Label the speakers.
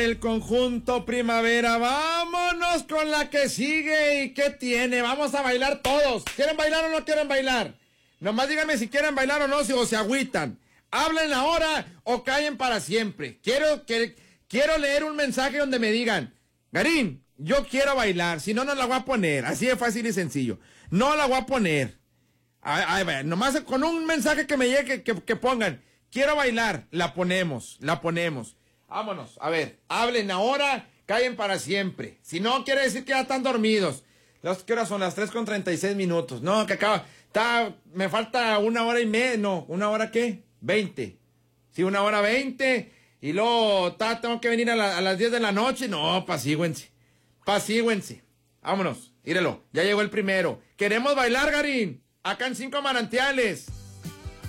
Speaker 1: El conjunto Primavera, vámonos con la que sigue. ¿Y qué tiene? Vamos a bailar todos. ¿Quieren bailar o no quieren bailar? Nomás díganme si quieren bailar o no, o se agüitan. Hablen ahora o callen para siempre. Quiero leer un mensaje donde me digan, Garín, yo quiero bailar, si no, no la voy a poner. Así de fácil y sencillo. No la voy a poner. Ay, nomás con un mensaje que me llegue, que pongan, quiero bailar, la ponemos. Vámonos, a ver, hablen ahora, callen para siempre. Si no, quiere decir que ya están dormidos. ¿Qué horas son? Las 3:36. No, que acaba, me falta 1 hora y media, no, ¿1 hora qué? 20. Sí, 1 hora 20, y luego tengo que venir a las 10 de la noche. No, apacíguense. Vámonos, míralo, ya llegó el primero. Queremos bailar, Garín, acá en 5 Manantiales.